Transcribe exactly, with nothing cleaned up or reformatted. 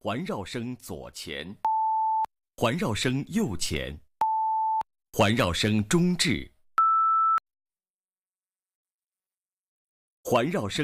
环绕声左前，环绕声右前，环绕声中置，环绕声。